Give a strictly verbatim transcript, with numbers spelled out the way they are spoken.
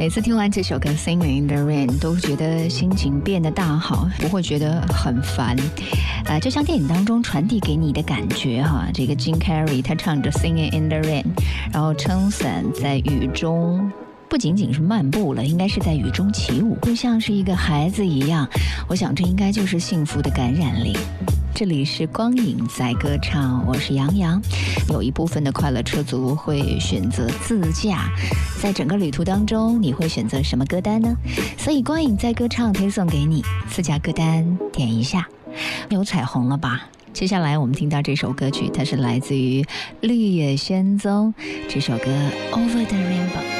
每次听完这首歌《Singing in the Rain》，都觉得心情变得大好，不会觉得很烦。呃，就像电影当中传递给你的感觉哈，这个 Jim Carrey 他唱着《Singing in the Rain》，然后撑伞在雨中。不仅仅是漫步了，应该是在雨中起舞，就像是一个孩子一样。我想这应该就是幸福的感染力。这里是光影在歌唱，我是杨洋。有一部分的快乐车族会选择自驾，在整个旅途当中，你会选择什么歌单呢？所以光影在歌唱推送给你自驾歌单，点一下，有彩虹了吧？接下来我们听到这首歌曲，它是来自于绿野仙踪，这首歌《Over the Rainbow》。